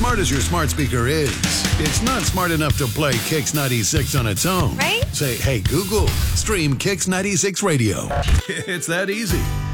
smart as your smart speaker is, it's not smart enough to play Kix 96 on its own. Right? Say, hey, Google, stream Kix 96 Radio. It's that easy.